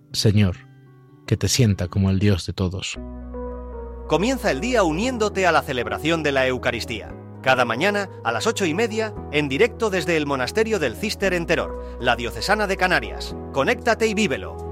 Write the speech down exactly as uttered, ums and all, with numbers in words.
Señor, que te sienta como el Dios de todos. Comienza el día uniéndote a la celebración de la Eucaristía. Cada mañana, a las ocho y media, en directo desde el Monasterio del Císter en Teror, la Diocesana de Canarias. Conéctate y vívelo.